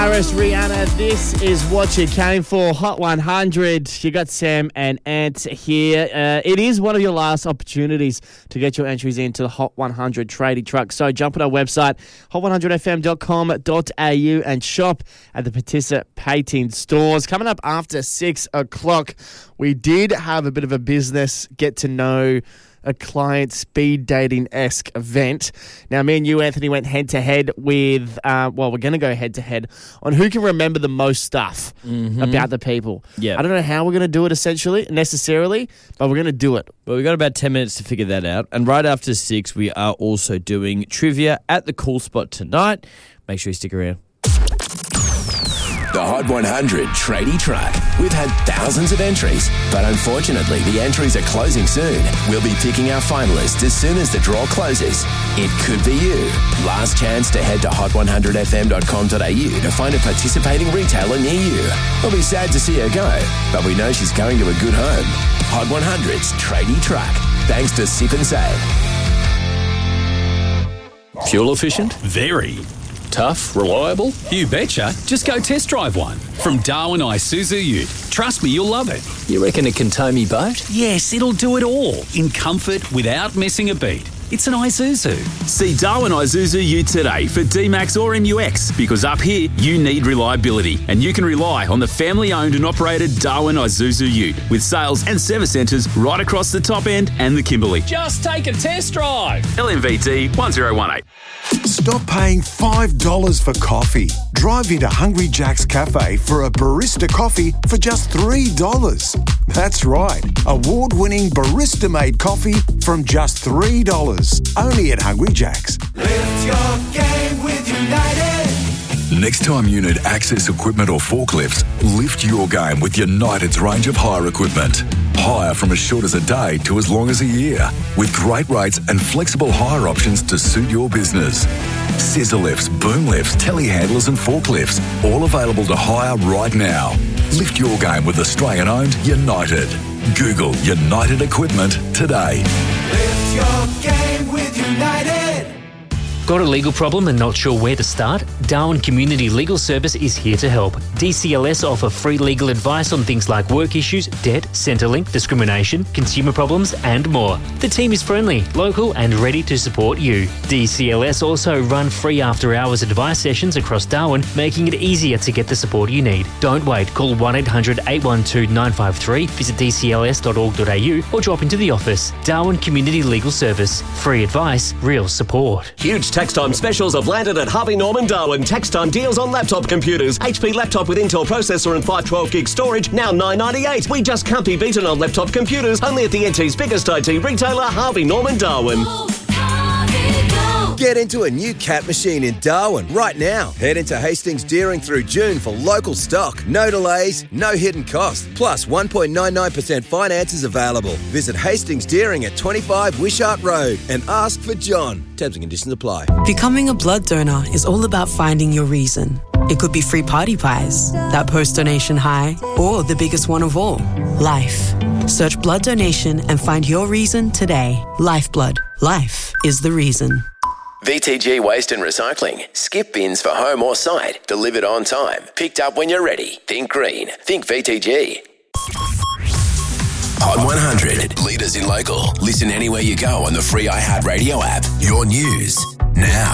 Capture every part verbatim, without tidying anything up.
Harris, Rihanna, this is what you came for. Hot one hundred. You got Sam and Ant here. Uh, it is one of your last opportunities to get your entries into the Hot one hundred tradie truck. So jump on our website, hot one hundred f m dot com dot a u, and shop at the participating stores. Coming up after six o'clock, we did have a bit of a business get to know a client speed dating-esque event. Now, me and you, Anthony, went head-to-head with, uh, well, we're going to go head-to-head on who can remember the most stuff mm-hmm. about the people. Yeah. I don't know how we're going to do it essentially, necessarily, but we're going to do it. Well, we've got about ten minutes to figure that out. And right after six, we are also doing trivia at the Cool Spot tonight. Make sure you stick around. The Hot one hundred Tradie Truck. We've had thousands of entries, but unfortunately the entries are closing soon. We'll be picking our finalists as soon as the draw closes. It could be you. Last chance to head to hot one hundred f m dot com dot a u to find a participating retailer near you. We'll be sad to see her go, but we know she's going to a good home. Hot one hundred's Tradie Truck. Thanks to Sip and Save. Fuel efficient? Very. Tough? Reliable? You betcha. Just go test drive one. From Darwin Isuzu Ute. Trust me, you'll love it. You reckon it can tow me boat? Yes, it'll do it all. In comfort, without missing a beat. It's an Isuzu. See Darwin Isuzu Ute today for D MAX or M U X, because up here, you need reliability, and you can rely on the family-owned and operated Darwin Isuzu Ute, with sales and service centres right across the top end and the Kimberley. Just take a test drive. L M V T one zero one eight. Stop paying five dollars for coffee. Drive into Hungry Jack's Cafe for a barista coffee for just three dollars. That's right, award-winning barista-made coffee from just three dollars. Only at Hungry Jack's. Lift your game with United. Next time you need access equipment or forklifts, lift your game with United's range of hire equipment. Hire from as short as a day to as long as a year, with great rates and flexible hire options to suit your business. Scissor lifts, boom lifts, telehandlers and forklifts, all available to hire right now. Lift your game with Australian-owned United. Google United Equipment today. Lift your game with United. Got a legal problem and not sure where to start? Darwin Community Legal Service is here to help. D C L S offer free legal advice on things like work issues, debt, Centrelink, discrimination, consumer problems and more. The team is friendly, local and ready to support you. D C L S also run free after-hours advice sessions across Darwin, making it easier to get the support you need. Don't wait. Call one eight hundred eight one two nine five three, visit d c l s dot org dot a u or drop into the office. Darwin Community Legal Service. Free advice, real support. Huge tax time specials have landed at Harvey Norman Darwin. Tax time deals on laptop computers. H P laptop with Intel processor and five twelve gig storage, now nine ninety-eight. We just can't be beaten on laptop computers. Only at the N T's biggest I T retailer, Harvey Norman Darwin. Get into a new Cat machine in Darwin right now. Head into Hastings Deering through June for local stock. No delays, no hidden cost. Plus one point nine nine percent finance is available. Visit Hastings Deering at twenty-five Wishart Road and ask for John. Terms and conditions apply. Becoming a blood donor is all about finding your reason. It could be free party pies, that post-donation high, or the biggest one of all, life. Search blood donation and find your reason today. Lifeblood. Life is the reason. V T G Waste and Recycling. Skip bins for home or site. Delivered on time. Picked up when you're ready. Think green. Think V T G. Hot one hundred. Leaders in local. Listen anywhere you go on the free iHeartRadio app. Your news now.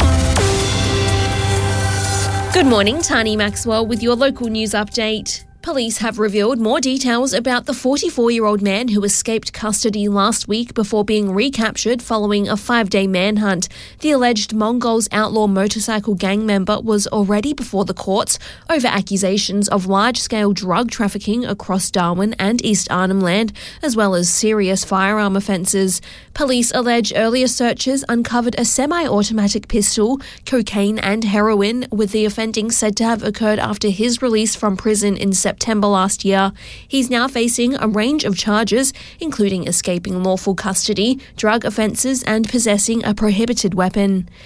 Good morning, Tani Maxwell with your local news update. Police have revealed more details about the forty-four-year-old man who escaped custody last week before being recaptured following a five-day manhunt. The alleged Mongols outlaw motorcycle gang member was already before the courts over accusations of large-scale drug trafficking across Darwin and East Arnhem Land, as well as serious firearm offences. Police allege earlier searches uncovered a semi-automatic pistol, cocaine and heroin, with the offending said to have occurred after his release from prison in September. September last year. He's now facing a range of charges, including escaping lawful custody, drug offences and possessing a prohibited weapon.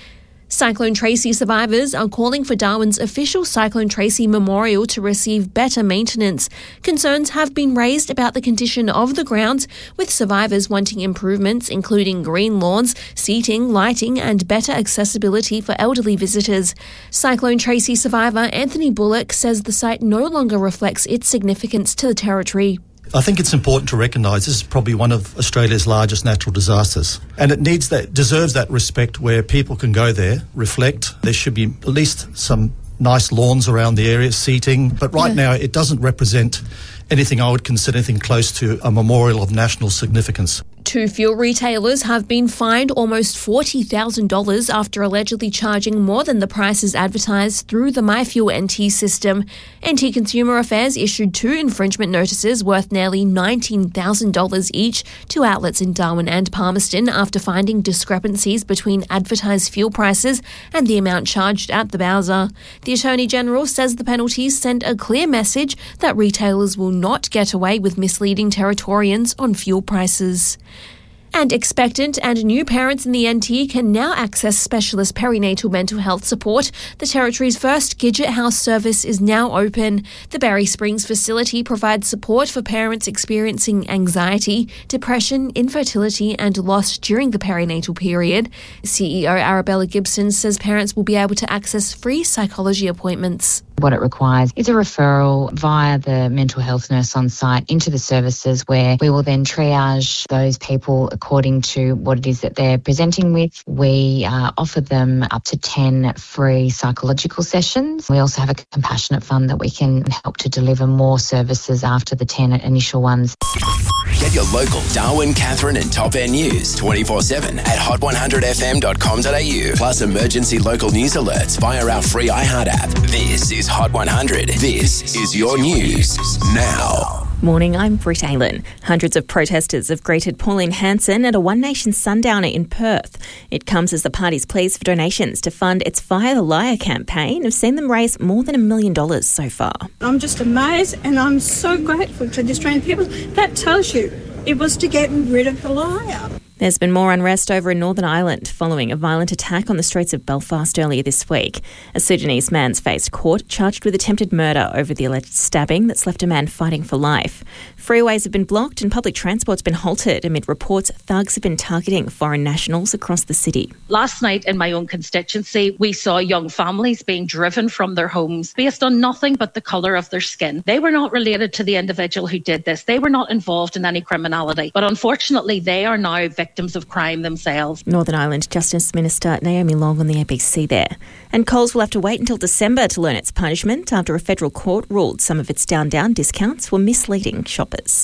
Cyclone Tracy survivors are calling for Darwin's official Cyclone Tracy memorial to receive better maintenance. Concerns have been raised about the condition of the grounds, with survivors wanting improvements including green lawns, seating, lighting and better accessibility for elderly visitors. Cyclone Tracy survivor Anthony Bullock says the site no longer reflects its significance to the territory. I think it's important to recognise this is probably one of Australia's largest natural disasters, and it needs that, deserves that respect where people can go there, reflect. There should be at least some nice lawns around the area, seating, but right yeah. now it doesn't represent anything I would consider anything close to a memorial of national significance. Two fuel retailers have been fined almost forty thousand dollars after allegedly charging more than the prices advertised through the MyFuel N T system. N T Consumer Affairs issued two infringement notices worth nearly nineteen thousand dollars each to outlets in Darwin and Palmerston after finding discrepancies between advertised fuel prices and the amount charged at the Bowser. The Attorney General says the penalties send a clear message that retailers will not get away with misleading Territorians on fuel prices. And expectant and new parents in the N T can now access specialist perinatal mental health support. The Territory's first Gidget House service is now open. The Barry Springs facility provides support for parents experiencing anxiety, depression, infertility and loss during the perinatal period. C E O Arabella Gibson says parents will be able to access free psychology appointments. What it requires is a referral via the mental health nurse on site into the services, where we will then triage those people according to what it is that they're presenting with. We uh, offer them up to ten free psychological sessions. We also have a compassionate fund that we can help to deliver more services after the ten initial ones. Get your local Darwin, Catherine and Top End news twenty-four seven at hot one hundred f m dot com dot a u. Plus emergency local news alerts via our free iHeart app. This is Hot one hundred. This is your news now. Morning, I'm Britt Aylen. Hundreds of protesters have greeted Pauline Hanson at a One Nation sundowner in Perth. It comes as the party's pleas for donations to fund its Fire the Liar campaign have seen them raise more than a million dollars so far. I'm just amazed and I'm so grateful to the Australian people. That tells you it was to get rid of the liar. There's been more unrest over in Northern Ireland following a violent attack on the streets of Belfast earlier this week. A Sudanese man's faced court charged with attempted murder over the alleged stabbing that's left a man fighting for life. Freeways have been blocked and public transport's been halted amid reports thugs have been targeting foreign nationals across the city. Last night in my own constituency, we saw young families being driven from their homes based on nothing but the colour of their skin. They were not related to the individual who did this. They were not involved in any criminality. But unfortunately, they are now victims of crime themselves. Northern Ireland Justice Minister Naomi Long on the A B C there. And Coles will have to wait until December to learn its punishment after a federal court ruled some of its down-down discounts were misleading shoppers.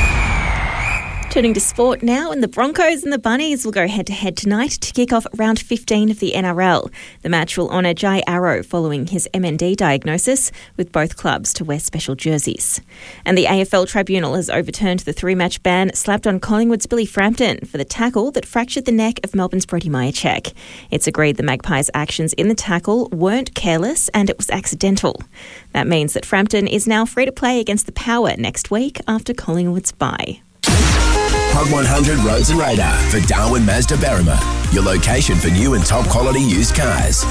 Turning to sport now, and the Broncos and the Bunnies will go head-to-head tonight to kick off round fifteen of the N R L. The match will honour Jai Arrow following his M N D diagnosis, with both clubs to wear special jerseys. And the A F L Tribunal has overturned the three-match ban slapped on Collingwood's Billy Frampton for the tackle that fractured the neck of Melbourne's Brody Majacek. It's agreed the Magpies' actions in the tackle weren't careless and it was accidental. That means that Frampton is now free to play against the Power next week after Collingwood's bye. Hot one hundred Roads and Radar for Darwin Mazda Berrima, your location for new and top quality used cars.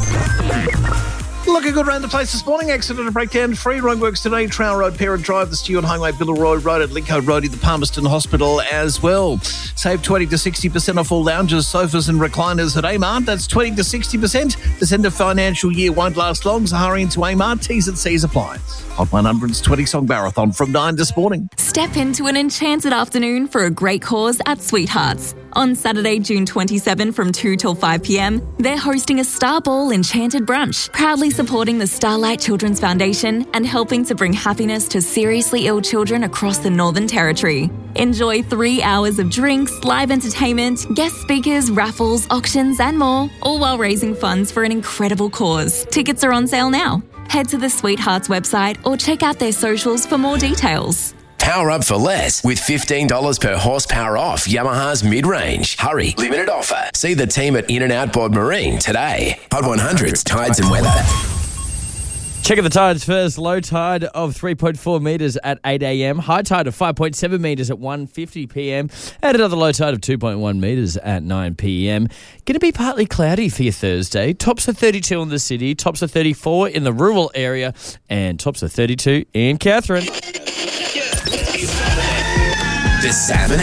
Looking good around the place this morning. Accident and breakdown. Free roadworks today. Trail Road, Parent Drive, the Stewart Highway, Billroy Road at Lincoln Road, the Palmerston Hospital as well. Save twenty to sixty percent off all lounges, sofas and recliners at Amart. That's twenty to sixty percent. This end of financial year won't last long, so hurry into Amart. T's and C's apply. Hot one hundred's twenty Song Marathon from nine this morning. Step into an enchanted afternoon for a great cause at Sweethearts. On Saturday, June twenty-seventh from two till five p.m, they're hosting a Star Ball Enchanted Brunch, proudly supporting the Starlight Children's Foundation and helping to bring happiness to seriously ill children across the Northern Territory. Enjoy three hours of drinks, live entertainment, guest speakers, raffles, auctions and more, all while raising funds for an incredible cause. Tickets are on sale now. Head to the Sweethearts website or check out their socials for more details. Power up for less with fifteen dollars per horsepower off Yamaha's mid-range. Hurry, limited offer. See the team at In and Out Board Marine today. Hot one hundred's Tides and Weather. Checking the tides first. Low tide of three point four metres at eight a.m. High tide of five point seven metres at one fifty p.m. And another low tide of two point one metres at nine p.m. Going to be partly cloudy for your Thursday. Tops of thirty-two in the city. Tops of thirty-four in the rural area. And tops of thirty-two in Catherine. The Sam and